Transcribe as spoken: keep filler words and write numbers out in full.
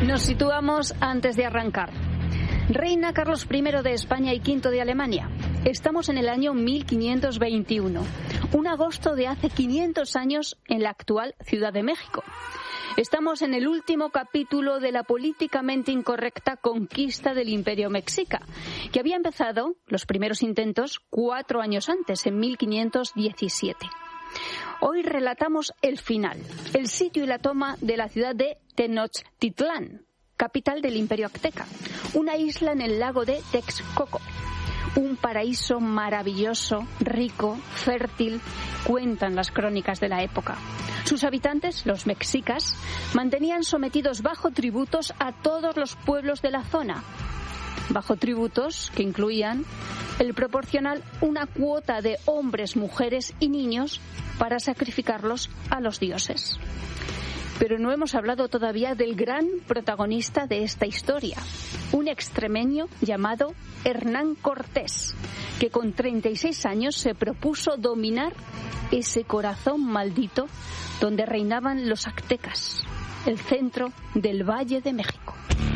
Nos situamos antes de arrancar. Reina Carlos primero de España y quinto de Alemania. Estamos en el año mil quinientos veintiuno, un agosto de hace quinientos años en la actual Ciudad de México. Estamos en el último capítulo de la políticamente incorrecta conquista del Imperio Mexica, que había empezado los primeros intentos cuatro años antes, en mil quinientos diecisiete. Hoy relatamos el final, el sitio y la toma de la ciudad de Tenochtitlán, capital del Imperio Azteca, una isla en el lago de Texcoco. Un paraíso maravilloso, rico, fértil, cuentan las crónicas de la época. Sus habitantes, los mexicas, mantenían sometidos bajo tributos a todos los pueblos de la zona. Bajo tributos que incluían el proporcionar una cuota de hombres, mujeres y niños para sacrificarlos a los dioses. Pero no hemos hablado todavía del gran protagonista de esta historia, un extremeño llamado Hernán Cortés, que con treinta y seis años se propuso dominar ese corazón maldito donde reinaban los aztecas, el centro del Valle de México.